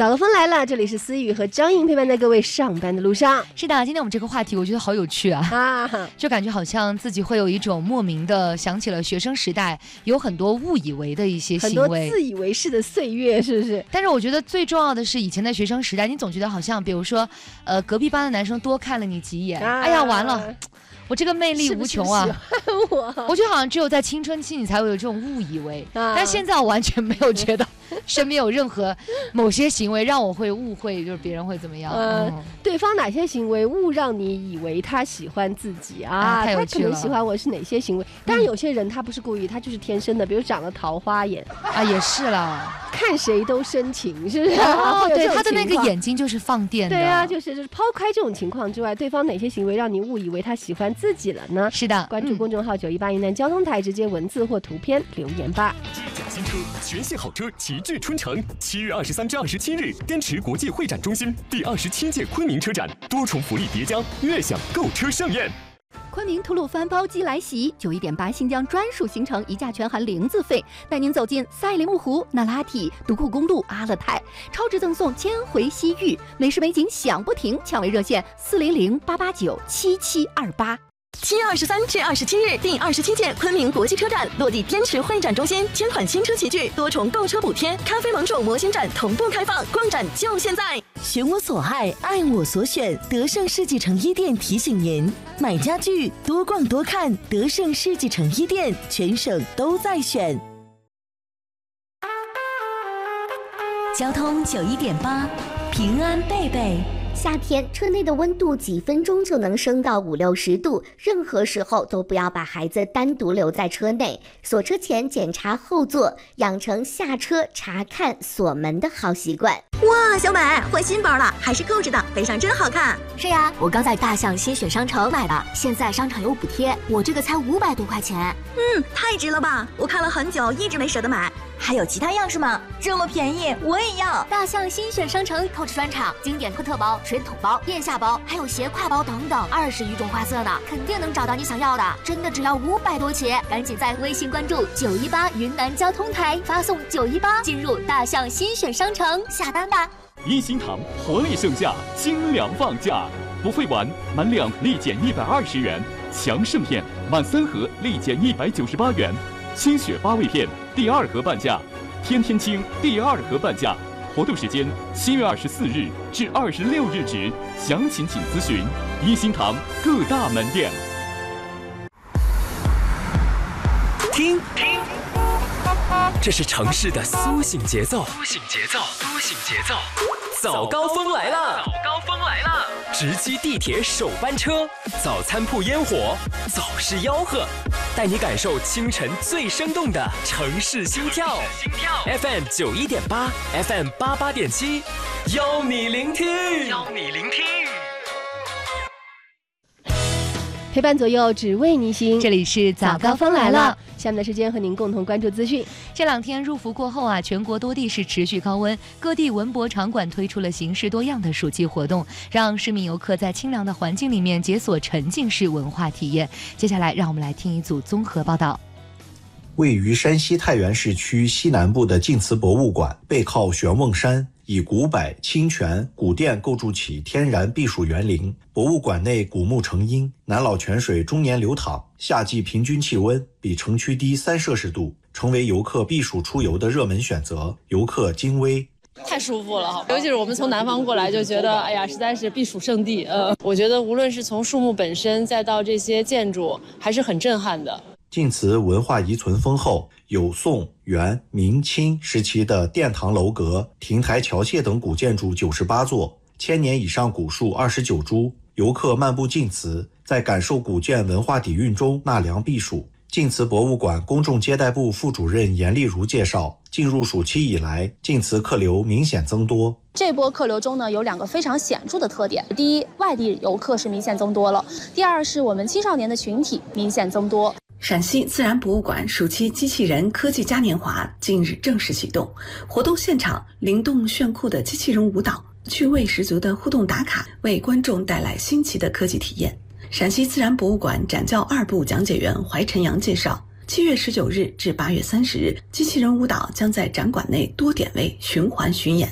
早高峰来了，这里是思雨和张颖陪伴在各位上班的路上。 是的，今天我们这个话题我觉得好有趣就感觉好像自己会有一种莫名的想起了学生时代有很多误以为的一些行为， 很多自以为是的岁月，是不是？ 但是我觉得最重要的是以前的学生时代，你总觉得好像比如说隔壁班的男生多看了你几眼，哎呀完了，我这个魅力无穷啊！我觉得好像只有在青春期你才会有这种误以为，但现在我完全没有觉得身边有任何某些行为让我会误会，就是别人会怎么样。 对方哪些行为误让你以为他喜欢自己啊？ 太有趣了， 他可能喜欢我是哪些行为？当然有些人他不是故意，他就是天生的，比如长了桃花眼啊，也是啦， 看谁都深情，是不是？ 对，他的那个眼睛就是放电的。 对啊，就是抛开这种情况之外，对方哪些行为让你误以为他喜欢自己了呢？ 是的， 关注公众号918云南交通台，直接文字或图片留言吧。 智驾新车，全系好车齐聚春城。7月23至27日，滇池国际会展中心第27届昆明车展，多重福利叠加，悦享购车盛宴。 昆明吐鲁番包机来袭，918新疆专属行程，一价全含0字费，带您走进赛里木湖、那拉提、独库公路、阿勒泰，超值赠送千回西域，美食美景享不停，抢位热线400-889-7728。 7月23至27日，第27届昆明国际车展落地滇池会展中心，1000款新车齐聚，多重购车补贴，咖啡盟主模型展同步开放，逛展就现在！ 选我所爱，爱我所选，德胜世纪城一店提醒您：买家具多逛多看，德胜世纪城一店，全省都在选。 交通91.8，平安贝贝。 夏天车内的温度几分钟就能升到50-60度，任何时候都不要把孩子单独留在车内。锁车前检查后座，养成下车查看锁门的好习惯。 哇，小美换新包了，还是扣着的，背上真好看。 是呀，我刚在大象新选商城买的，现在商场有补贴，我这个才500多块钱。 太值了吧！我看了很久，一直没舍得买。 还有其他样式吗？这么便宜，我也要！大象新选商城扣置专场，经典特包、水桶包、腋下包，还有斜挎包等等，20余种花色呢，肯定能找到你想要的。真的只要500多起，赶紧在微信关注918云南交通台，发送918进入大象新选商城下单吧。 一心堂活力盛夏，精粮放假，不费完满2立减120元，强盛片满3盒立减198元，清血8味片第2盒半价，天天清第2盒半价。活动时间7月24日至26日止，详情请咨询一心堂各大门店。 听，这是城市的苏醒节奏。早高峰来了！直击地铁首班车，早餐铺烟火，早市吆喝，带你感受清晨最生动的城市心跳。FM 91.8 FM 88.7，邀你聆听。 陪伴左右，只为你行。 这里是早高峰来了。 下面的时间和您共同关注资讯。 这2天入伏过后全国多地是持续高温，各地文博场馆推出了形式多样的暑期活动，让市民游客在清凉的环境里面解锁沉浸式文化体验。接下来让我们来听一组综合报道。 位于山西太原市区西南部的晋祠博物馆，背靠玄瓮山，以古柏、清泉、古殿构筑起天然避暑园林。博物馆内古木成荫，南老泉水终年流淌，夏季平均气温比城区低3摄氏度，成为游客避暑出游的热门选择。游客精微。 太舒服了，尤其是我们从南方过来，就觉得哎呀，实在是避暑胜地。我觉得无论是从树木本身，再到这些建筑，还是很震撼的。 晋祠文化遗存丰厚，有宋、元、明清时期的殿堂楼阁、亭台桥榭等古建筑98座，1000年以上古树29株。游客漫步晋祠，在感受古建文化底蕴中纳凉避暑。晋祠博物馆公众接待部副主任严丽如介绍，进入暑期以来，晋祠客流明显增多。 这波客流中呢，有2个非常显著的特点：第一，外地游客是明显增多了；第二，是我们青少年的群体明显增多。 陕西自然博物馆暑期机器人科技嘉年华近日正式启动，活动现场灵动炫酷的机器人舞蹈，趣味十足的互动打卡，为观众带来新奇的科技体验。陕西自然博物馆展教2部讲解员怀晨阳介绍，7月19日至8月30日，机器人舞蹈将在展馆内多点位循环巡演。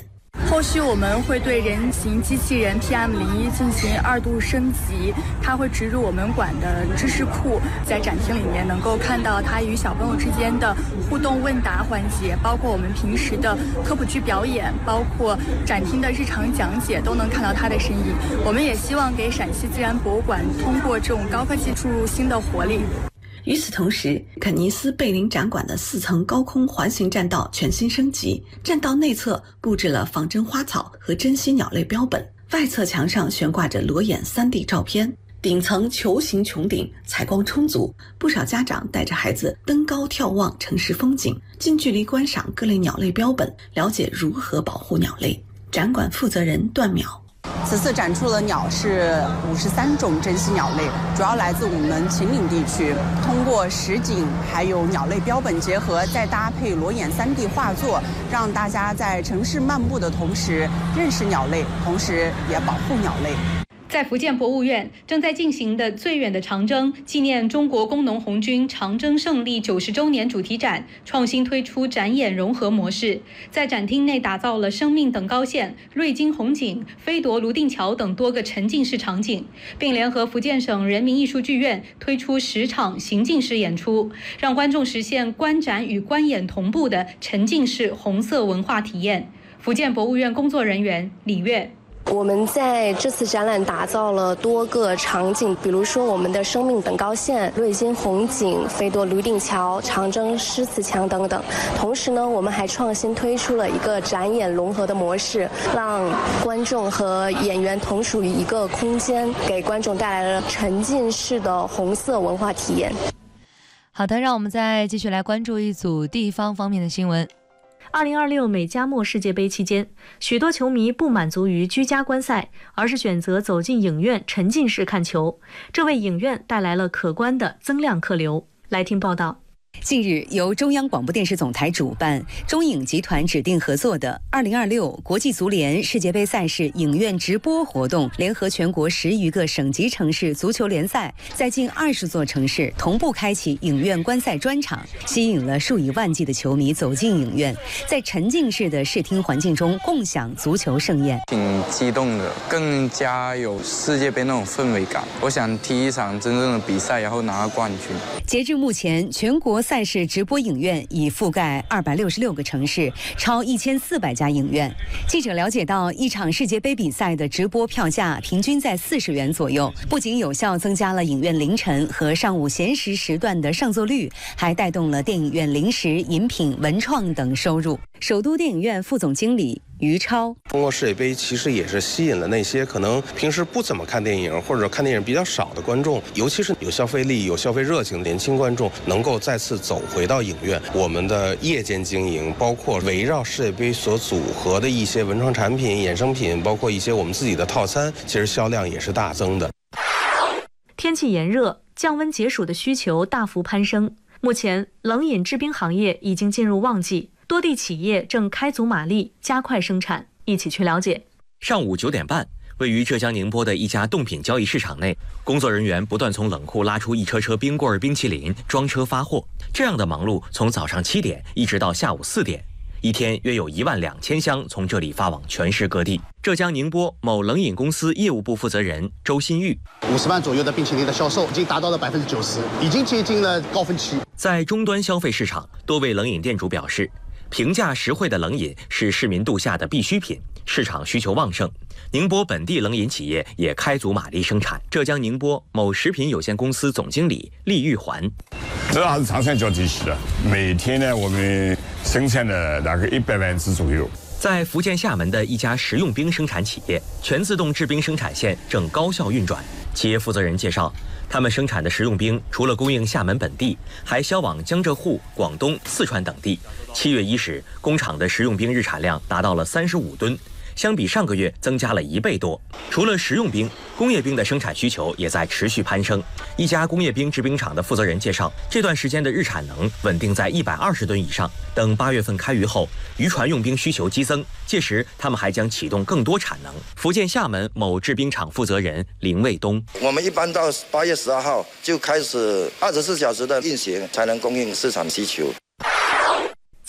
后续我们会对人形机器人 PM01进行2度升级，它会植入我们馆的知识库，在展厅里面能够看到它与小朋友之间的互动问答环节，包括我们平时的科普剧表演，包括展厅的日常讲解，都能看到它的身影。我们也希望给陕西自然博物馆通过这种高科技注入新的活力。 与此同时，肯尼斯贝林展馆的4层高空环形栈道全新升级，栈道内侧布置了仿真花草和珍稀鸟类标本，外侧墙上悬挂着裸眼3D 照片，顶层球形穹顶，采光充足，不少家长带着孩子登高眺望城市风景，近距离观赏各类鸟类标本，了解如何保护鸟类。展馆负责人段淼， 此次展出的鸟是53种珍稀鸟类，主要来自我们秦岭地区。通过实景还有鸟类标本结合，再搭配裸眼3D 画作，让大家在城市漫步的同时认识鸟类，同时也保护鸟类。 在福建博物院正在进行的最远的长征纪念中国工农红军长征胜利90周年主题展创新推出展演融合模式，在展厅内打造了生命等高线、瑞金红景、飞夺泸定桥等多个沉浸式场景，并联合福建省人民艺术剧院推出10场行进式演出，让观众实现观展与观演同步的沉浸式红色文化体验。福建博物院工作人员李月， 我们在这次展览打造了多个场景，比如说我们的生命等高线、瑞金红景、飞夺泸定桥、长征诗词墙等等。同时呢，我们还创新推出了一个展演融合的模式，让观众和演员同属于一个空间，给观众带来了沉浸式的红色文化体验。 好的，让我们再继续来关注一组地方方面的新闻。 2026美加墨世界杯期间，许多球迷不满足于居家观赛，而是选择走进影院沉浸式看球，这为影院带来了可观的增量客流。来听报道。 近日，由中央广播电视总台主办、中影集团指定合作的2026国际足联世界杯赛事影院直播活动，联合全国10余个省级城市足球联赛，在近20座城市同步开启影院观赛专场，吸引了数以万计的球迷走进影院，在沉浸式的视听环境中共享足球盛宴。 挺激动的，更加有世界杯那种氛围感。我想踢一场真正的比赛，然后拿到冠军。 截至目前，全国赛事直播影院已覆盖266个城市，超1400家影院。记者了解到，一场世界杯比赛的直播票价平均在40元左右，不仅有效增加了影院凌晨和上午闲时时段的上座率，还带动了电影院零食、饮品、文创等收入。首都电影院副总经理于超， 通过世界杯其实也是吸引了那些可能平时不怎么看电影或者看电影比较少的观众，尤其是有消费力、有消费热情的年轻观众，能够再次走回到影院。我们的夜间经营，包括围绕世界杯所组合的一些文创产品、衍生品，包括一些我们自己的套餐，其实销量也是大增的。 天气炎热，降温解暑的需求大幅攀升。目前，冷饮制冰行业已经进入旺季。多地企业正开足马力加快生产，一起去了解。 上午9点半，位于浙江宁波的一家冻品交易市场内，工作人员不断从冷库拉出一车车冰棍、冰淇淋，装车发货。这样的忙碌从早上7点一直到下午4点，一天约有12000箱从这里发往全市各地。浙江宁波某冷饮公司业务部负责人周新玉 ，50万左右的冰淇淋的销售已经达到了90%，已经接近了高峰期。 在终端消费市场，多位冷饮店主表示，平价实惠的冷饮是市民度夏的必需品，市场需求旺盛。宁波本地冷饮企业也开足马力生产。浙江宁波某食品有限公司总经理厉玉环， 这还是长三角体系的，每天呢我们生产的大概100万只左右。 在福建厦门的一家食用冰生产企业，全自动制冰生产线正高效运转。企业负责人介绍，他们生产的食用冰除了供应厦门本地，还销往江浙沪、广东、四川等地。7月1时，工厂的食用冰日产量达到了35吨，相比上个月增加了1倍多。除了食用冰，工业冰的生产需求也在持续攀升。一家工业冰制冰厂的负责人介绍，这段时间的日产能稳定在120吨以上。等8月份开渔后，渔船用冰需求激增，届时他们还将启动更多产能。福建厦门某制冰厂负责人林卫东， 我们一般到8月12号就开始24小时的运行，才能供应市场需求。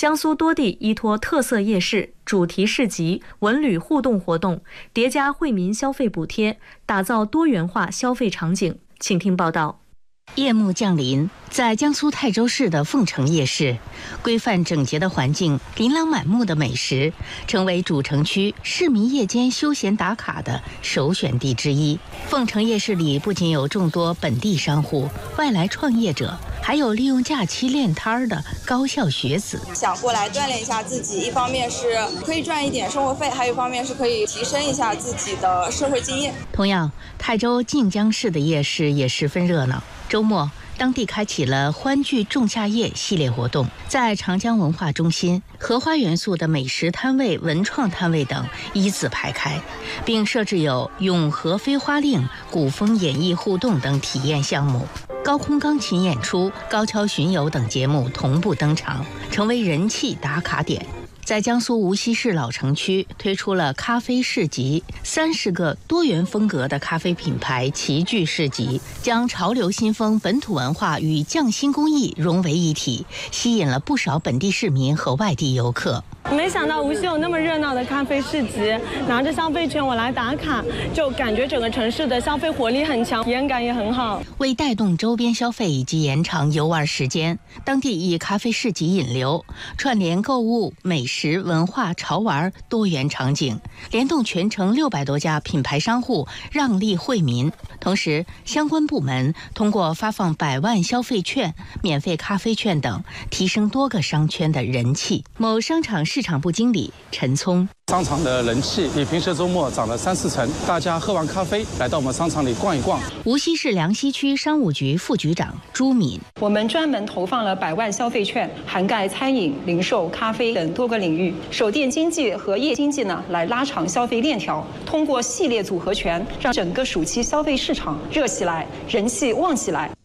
江苏多地依托特色夜市、主题市集、文旅互动活动，叠加惠民消费补贴，打造多元化消费场景。请听报道。 夜幕降临，在江苏泰州市的凤城夜市，规范整洁的环境、琳琅满目的美食，成为主城区市民夜间休闲打卡的首选地之一。凤城夜市里不仅有众多本地商户、外来创业者，还有利用假期练摊儿的高校学子， 想过来锻炼一下自己，一方面是可以赚一点生活费，还有一方面是可以提升一下自己的社会经验。 同样，泰州晋江市的夜市也十分热闹。周末，当地开启了欢聚仲夏夜系列活动，在长江文化中心、荷花元素的美食摊位、文创摊位等一字排开，并设置有咏荷飞花令、古风演绎互动等体验项目。高空钢琴演出、高跷巡游等节目同步登场，成为人气打卡点。在江苏无锡市老城区推出了咖啡市集，30个多元风格的咖啡品牌齐聚市集，将潮流新风、本土文化与匠心工艺融为一体，吸引了不少本地市民和外地游客。 没想到无锡有那么热闹的咖啡市集，拿着消费券我来打卡，就感觉整个城市的消费活力很强，体验感也很好。 为带动周边消费以及延长游玩时间，当地以咖啡市集引流，串联购物、美食、文化、潮玩多元场景，联动全城600多家品牌商户让利惠民。同时，相关部门通过发放100万消费券、免费咖啡券等，提升多个商圈的人气。某商场市场部经理陈聪： 商场的人气比平时周末涨了3-4成，大家喝完咖啡来到我们商场里逛一逛。 无锡市梁溪区商务局副局长朱敏： 我们专门投放了100万消费券，涵盖餐饮、零售、咖啡等多个领域，手电经济和夜经济呢来拉长消费链条，通过系列组合拳，让整个暑期消费市场热起来，人气旺起来。